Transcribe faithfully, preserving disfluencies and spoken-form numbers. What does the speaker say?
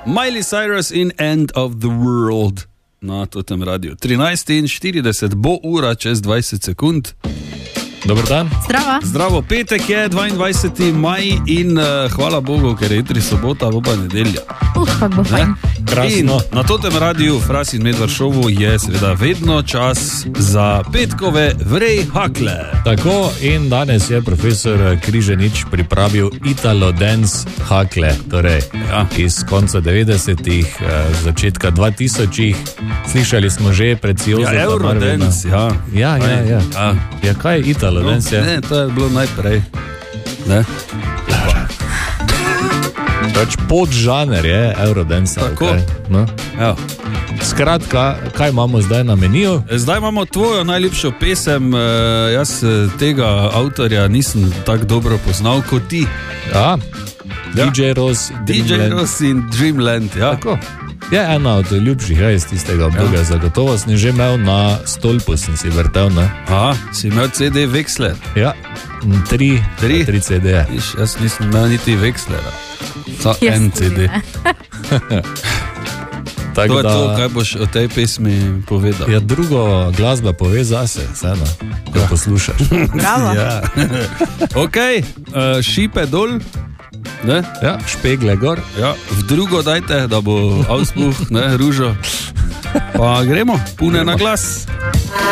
Miley Cyrus in End of the World na totem radiju. trinajst in štirideset bo ura čez dvajset sekund. Dobar dan. Zdravo. Zdravo, petek je dvaindvajseti maj in uh, hvala Bogu, ker je jutri sobota, bo pa nedelja. Uh, pa bo fajn. Krasno. Na totem radiju Fras in Medvard šovu je seveda vedno čas za petkove vrej hakle. Tako, in danes je profesor Križanič pripravil Italo Dance hakle, torej ja. Iz konca devetdesetih, začetka dvatisočih. Slišali smo že preciozo. Ja, Eurodance, ja. Ja, ja, ja. Ja, ja kaj je Italo Dance? No, ne, to je bilo najprej. Ne? Pač podžaner je Eurodance. Tako. Okay. No. Ja. Skratka, kaj imamo zdaj na meniju? Zdaj imamo tvojo najljubšo pesem. Jaz tega avtorja nisem tako dobro poznal kot ti. Ja. Ja. D J Ross, D J Ross in Dreamland. Ja. Tako. Je ena od ljubših iz tistega obdobja, ja. Zagotovo sem že imel na stolpu, sem si vrtel. Ne? Aha, si imel C D Wexler? Ja, tri, tri? tri C D-je. Iš, jaz nisem imel niti Wexlera. Za en C D. Tak to je da, to, kaj boš o tej pesmi povedal. Ja, drugo glasba pove zase, vseeno, ko ja. Poslušaš. Bravo. Ja. Ok, uh, šipe dol. Ne? Ja, špegle gor. Ja, v drugo dajte, da bo auspuh, ne, ružo. Pa gremo, pune gremo. Na glas.